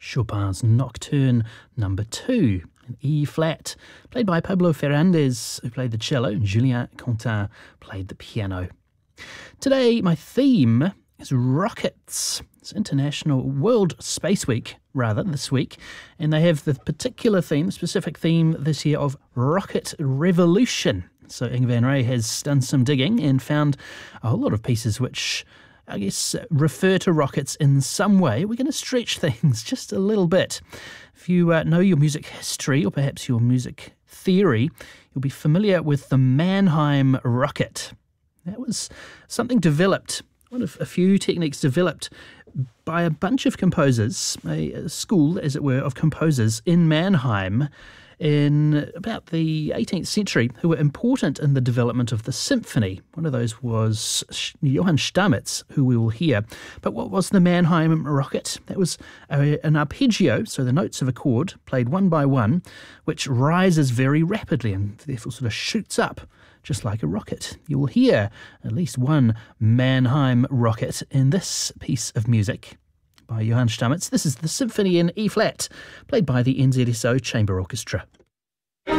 Chopin's Nocturne number 2 in E flat, played by Pablo Ferrandez, who played the cello, and Julien Contin played the piano. Today, my theme is rockets. It's International World Space Week, this week, and they have the specific theme this year of rocket revolution. So Inge van Rey has done some digging and found a whole lot of pieces which, I guess, refer to rockets in some way. We're going to stretch things just a little bit. If you know your music history or perhaps your music theory, you'll be familiar with the Mannheim rocket. That was something developed, one of a few techniques developed by a bunch of composers, a school, as it were, of composers in Mannheim in about the 18th century who were important in the development of the symphony. One of those was Johann Stamitz, who we will hear. But what was the Mannheim rocket? That was an arpeggio, so the notes of a chord played one by one, which rises very rapidly and therefore sort of shoots up, just like a rocket. You will hear at least one Mannheim rocket in this piece of music by Johann Stamitz. This is the Symphony in E-flat, played by the NZSO Chamber Orchestra.